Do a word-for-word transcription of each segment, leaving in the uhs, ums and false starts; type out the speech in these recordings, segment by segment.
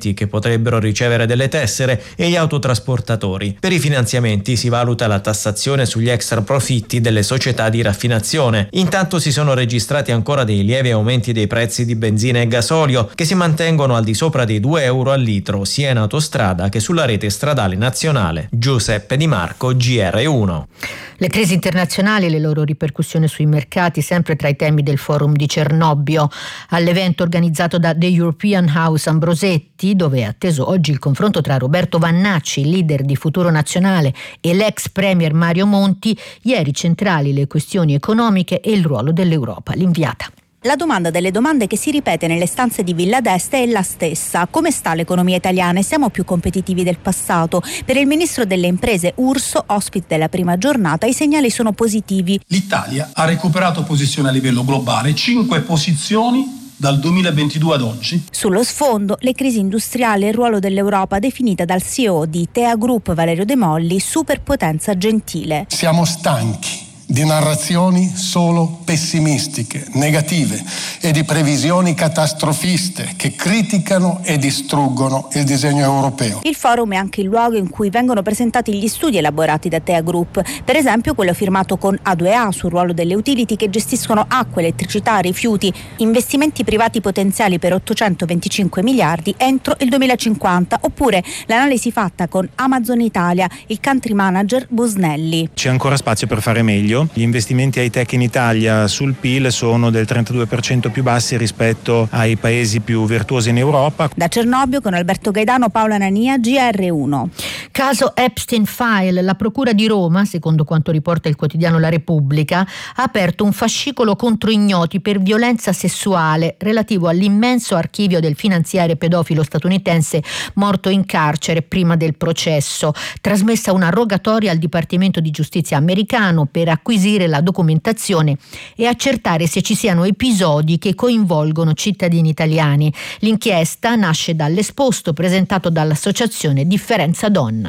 contribuenti che potrebbero ricevere delle tessere e gli autotrasportatori. Per i finanziamenti si valuta la tassazione sugli extra profitti delle società di raffinazione. Intanto si sono registrati ancora dei lievi aumenti dei prezzi di benzina e gasolio che si mantengono al di sopra dei due euro al litro sia in autostrada che sulla rete stradale nazionale. Giuseppe Di Marco, G R uno. Le crisi internazionali e le loro ripercussioni sui mercati, sempre tra i temi del forum di Cernobbio. All'evento organizzato da The European House Ambrosetti, dove è atteso oggi il confronto tra Roberto Vannacci, leader di Futuro Nazionale, e l'ex premier Mario Monti, ieri centrali le questioni economiche e il ruolo dell'Europa. L'inviata. La domanda delle domande che si ripete nelle stanze di Villa d'Este è la stessa. Come sta l'economia italiana e siamo più competitivi del passato? Per il ministro delle imprese Urso, ospite della prima giornata, i segnali sono positivi. L'Italia ha recuperato posizione a livello globale, cinque posizioni dal duemilaventidue ad oggi. Sullo sfondo, le crisi industriali e il ruolo dell'Europa, definita dal C E O di Tea Group Valerio De Molli superpotenza gentile. Siamo stanchi di narrazioni solo pessimistiche, negative e di previsioni catastrofiste che criticano e distruggono il disegno europeo. Il forum è anche il luogo in cui vengono presentati gli studi elaborati da Tea Group, per esempio quello firmato con A due A sul ruolo delle utility che gestiscono acqua, elettricità, rifiuti, investimenti privati potenziali per ottocentoventicinque miliardi entro il duemilacinquanta, oppure l'analisi fatta con Amazon Italia, il country manager Busnelli. C'è ancora spazio per fare meglio. Gli investimenti high tech in Italia sul P I L sono del trentadue per cento più bassi rispetto ai paesi più virtuosi in Europa. Da Cernobbio con Alberto Gaidano, Paola Nania, G R uno. Caso Epstein File. La Procura di Roma, secondo quanto riporta il quotidiano La Repubblica, ha aperto un fascicolo contro ignoti per violenza sessuale relativo all'immenso archivio del finanziere pedofilo statunitense morto in carcere prima del processo. Trasmessa una rogatoria al Dipartimento di Giustizia americano per acquisire la documentazione e accertare se ci siano episodi che coinvolgono cittadini italiani. L'inchiesta nasce dall'esposto presentato dall'associazione Differenza Donna.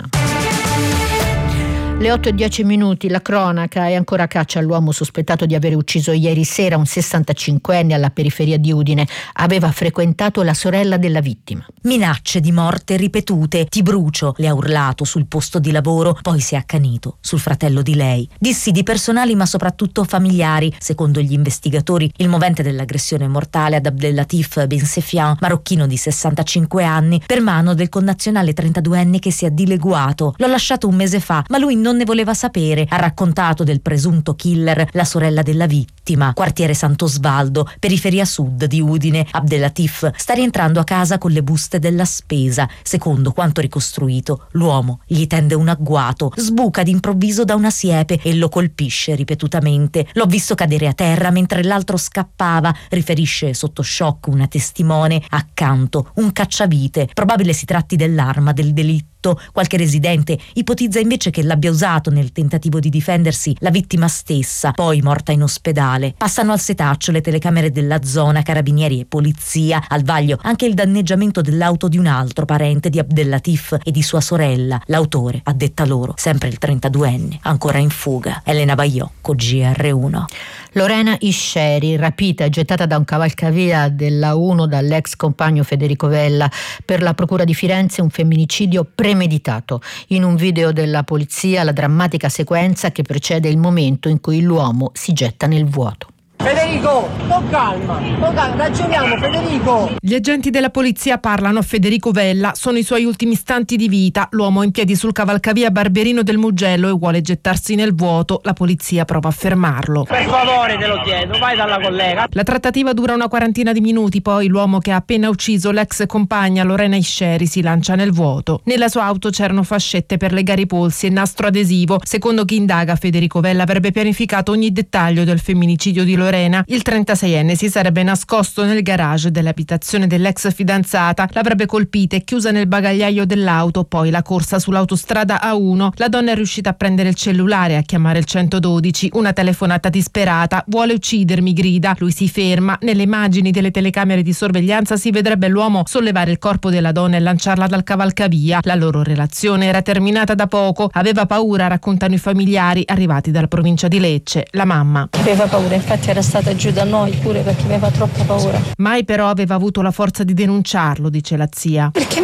Le otto e dieci minuti, la cronaca. È ancora a caccia all'uomo sospettato di aver ucciso ieri sera un sessantacinquenne alla periferia di Udine. Aveva frequentato la sorella della vittima. Minacce di morte ripetute. Ti brucio, le ha urlato sul posto di lavoro, poi si è accanito sul fratello di lei. Dissidi personali ma soprattutto familiari. Secondo gli investigatori, il movente dell'aggressione mortale ad Abdellatif Ben Sefian, marocchino di sessantacinque anni, per mano del connazionale trentaduenne che si è dileguato. L'ho lasciato un mese fa, ma lui non ne voleva sapere. Ha raccontato del presunto killer la sorella della vittima. Quartiere Sant'Osvaldo, periferia sud di Udine. Abdellatif sta rientrando a casa con le buste della spesa. Secondo quanto ricostruito, l'uomo gli tende un agguato, sbuca d'improvviso da una siepe e lo colpisce ripetutamente. L'ho visto cadere a terra mentre l'altro scappava, riferisce sotto shock una testimone. Accanto un cacciavite. Probabile si tratti dell'arma del delitto. Qualche residente ipotizza invece che l'abbia usato nel tentativo di difendersi la vittima stessa, poi morta in ospedale. Passano al setaccio le telecamere della zona, carabinieri e polizia. Al vaglio anche il danneggiamento dell'auto di un altro parente di Abdellatif e di sua sorella. L'autore, a detta loro, sempre il trentaduenne, ancora in fuga. Elena Baiocco, G R uno. Lorena Isceri, rapita e gettata da un cavalcavia della uno dall'ex compagno Federico Vella. Per la procura di Firenze un femminicidio premeditato. In un video della polizia la drammatica sequenza che precede il momento in cui l'uomo si getta nel vuoto. Federico, con calma, con calma, ragioniamo Federico. Gli agenti della polizia parlano a Federico Vella, sono i suoi ultimi istanti di vita. L'uomo in piedi sul cavalcavia Barberino del Mugello e vuole gettarsi nel vuoto. La polizia prova a fermarlo. Per favore te lo chiedo, vai dalla collega. La trattativa dura una quarantina di minuti, poi l'uomo che ha appena ucciso l'ex compagna Lorena Isceri si lancia nel vuoto. Nella sua auto c'erano fascette per legare i polsi e nastro adesivo. Secondo chi indaga, Federico Vella avrebbe pianificato ogni dettaglio del femminicidio di Lorena. Il trentaseienne si sarebbe nascosto nel garage dell'abitazione dell'ex fidanzata, l'avrebbe colpita e chiusa nel bagagliaio dell'auto, poi la corsa sull'autostrada A uno. La donna è riuscita a prendere il cellulare e a chiamare il centododici, una telefonata disperata. Vuole uccidermi, grida. Lui si ferma. Nelle immagini delle telecamere di sorveglianza si vedrebbe l'uomo sollevare il corpo della donna e lanciarla dal cavalcavia. La loro relazione era terminata da poco. Aveva paura, raccontano i familiari arrivati dalla provincia di Lecce. La mamma aveva paura, infatti era stata giù da noi pure perché aveva troppa paura. Mai però aveva avuto la forza di denunciarlo, dice la zia. Perché